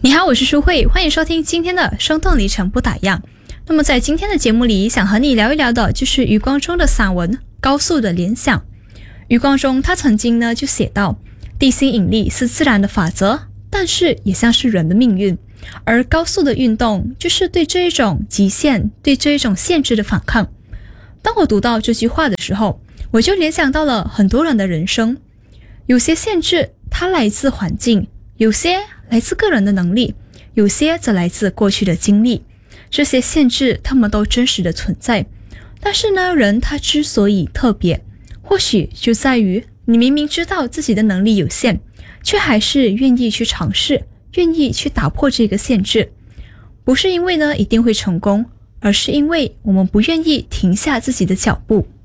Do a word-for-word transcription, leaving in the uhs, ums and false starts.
你好，我是舒慧，欢迎收听今天的生动里程不打烊。那么在今天的节目里，想和你聊一聊的就是余光中的散文《高速的联想》。余光中他曾经呢就写到，地心引力是自然的法则，但是也像是人的命运，而高速的运动就是对这一种极限，对这一种限制的反抗。当我读到这句话的时候，我就联想到了很多人的人生，有些限制它来自环境，有些来自个人的能力，有些则来自过去的经历。这些限制它们都真实的存在，但是呢，人他之所以特别，或许就在于你明明知道自己的能力有限，却还是愿意去尝试，愿意去打破这个限制。不是因为呢一定会成功，而是因为我们不愿意停下自己的脚步。